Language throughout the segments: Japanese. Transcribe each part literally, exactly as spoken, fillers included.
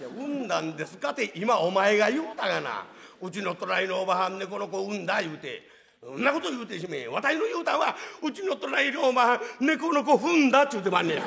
産んだんですかって今お前が言うたがな。うちの隣のおばはんねこの子産んだ言うて、そんなこと言うてしめえ。わたいの言うたんはうちの隣のおばはん猫の子踏んだっちゅうてまんねや。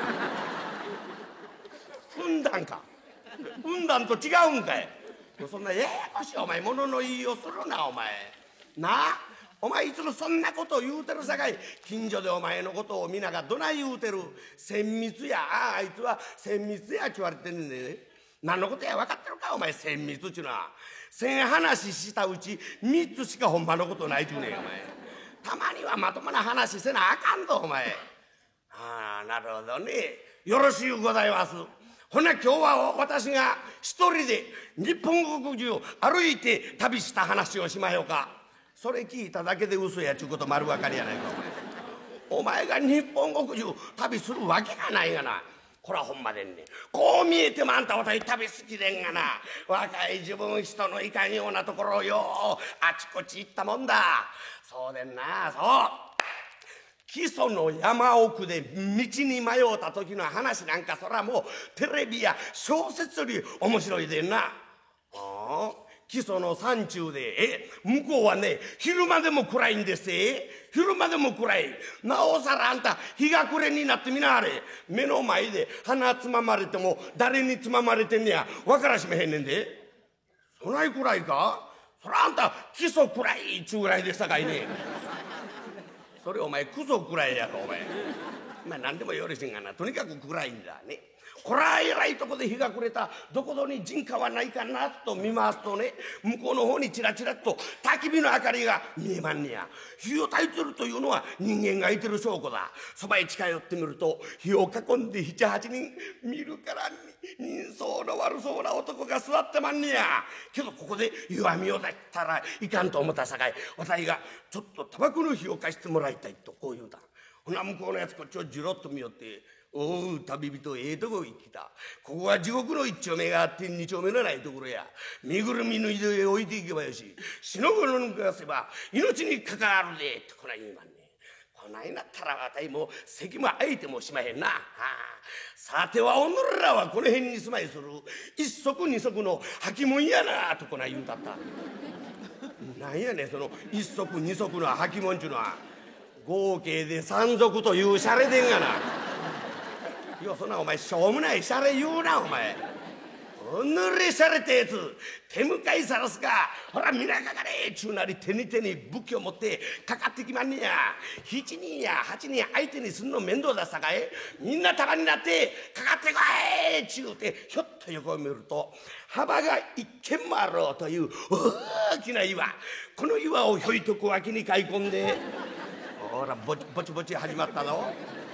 踏んだんか踏んだんと違うんかい。そんなややこしいお前物の言いをするなお前なあ。お前いつもそんなことを言うてるさかい近所でお前のことを皆がどない言うてる。せんみつや、あああいつはせんみつやっちゅわれてんねんで、ね、何のことや分かってるかお前。せんみつっちゅうのはせん話したうちみっつしかほんまのことないっちゅうねんお前。たまにはまともな話せなあかんぞお前。ああなるほどね。よろしゅうございます。ほな今日は私が一人で日本国中を歩いて旅した話をしまひょうか。それ聞いただけで嘘やちゅうこと丸分かりやないかお前。お前が日本国中旅するわけがないがな。こらほんまでんねん。こう見えてもあんた私旅好きでんがな。若い自分人のいかんようなところをようあちこち行ったもんだ。そうでんな。そう木曽の山奥で道に迷うた時の話なんかそらもうテレビや小説より面白いでんな。ああ木曽の山中でえ向こうはね昼間でも暗いんですえ。昼間でも暗い。なおさらあんた日が暮れになってみなはれ。目の前で鼻つままれても誰につままれてんねや分からしめへんねんで。そない暗いか。そらあんた木曽暗いっちゅうぐらいでしたかいね。それお前クソ暗いやろお前。まあ何でもよろしいがな。とにかく暗いんだね。こらえらいとこで日が暮れた。どこどに人家はないかなと見回すとね向こうの方にチラチラと焚き火の明かりが見えまんねや。火を焚いてるというのは人間がいてる証拠だ。そばへ近寄ってみると火を囲んで七八人見るからに人相の悪そうな男が座ってまんねや。けどここで弱みを出したらいかんと思ったさかい私がちょっとタバコの火を貸してもらいたいとこう言うた。ほな向こうのやつこっちをじろっと見よって「おう旅人ええとこ行きた。ここは地獄の一丁目があって二丁目のないところや。身ぐるみ脱いで置いていけばよし。しのぐの抜かせば命に関わるで」ってこない言いまんね。こないなったらわたいも席も相手もしまへんな。はあ、さてはおのらはこの辺に住まいする一足二足の履物やなとこない言うたった。なんやねんその一足二足の履物っちゅうのは。合計で三足というシャレでんがな。いやそんなお前しょうもないシャレ言うなお前。おぬれしゃれたやつ手向かいさらすか。ほら皆かかれちゅうなり手に手に武器を持ってかかってきまんねや。七人や八人相手にすんの面倒ださかいみんな束になってかかってこいちゅうてひょっと横を見ると幅が一軒もあろうという大きな岩。この岩をひょいとく脇に買い込んでほらぼちぼちぼち始まったぞ。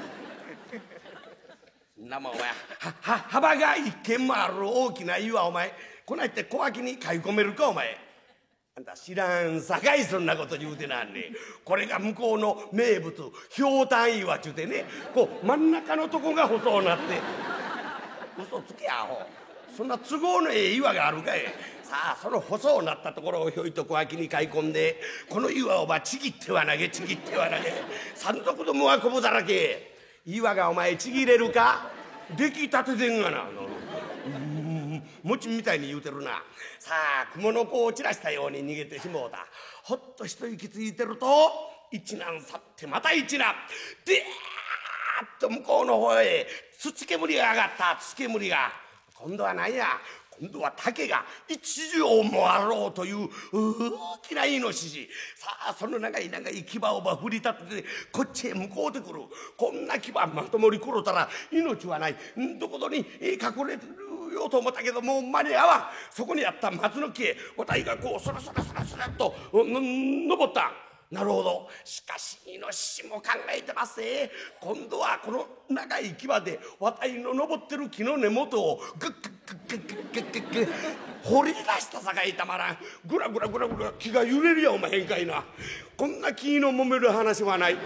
なもんお前はは幅が一軒もある大きな岩お前こないって小脇に買い込めるかお前。あんた知らんさかいそんなこと言うてなんね。これが向こうの名物ひょうたん岩ちゅうてねこう真ん中のとこが細うなって嘘つけアホ。そんな都合のええ岩があるかい。さあその細うなったところをひょいと小脇に買い込んでこの岩をばちぎっては投げちぎっては投げ山賊どもはこぶだらけ。岩がお前ちぎれるか。出来たてでんがな。餅みたいに言うてるな。さあ蜘蛛の子を散らしたように逃げてしもうた。ほっと一息ついてると一難去ってまた一難でーっと向こうの方へ土煙が上がった。土煙が今度は何や。今度は竹が一丈もあろうという大きなイノシシ。さあその長い長い牙をば振り立ててこっちへ向こうてくる。こんな牙まともにくろたら命はない。どこどに隠れてるよと思ったけどもう間に合わん。そこにあった松の木へわたいがこうスラスラスラスラっと登った。なるほど。しかしイノシシも考えてますね。今度はこの長い牙でわたいの登ってる木の根元をグッグッグッグッグッグッグッグッ掘り出したさかいたまらん。グラグラグラグラ木が揺れるやお前へんかいな。こんな木の揉める話はない。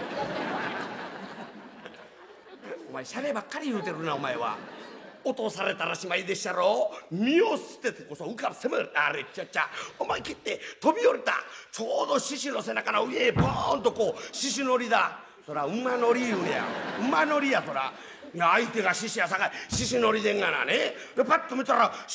お前シャレばっかり言うてるなお前は。落とされたらしまいでっしゃろ。身を捨ててこそ浮かぶせまるあれちゃっちゃ思い切って飛び降りた。ちょうど獅子の背中の上へボーンとこう獅子乗りだ。そら馬乗り言うねや。馬乗りやそら。いや相手が獅子やさかい獅子乗りでんがなね。でパッと見たら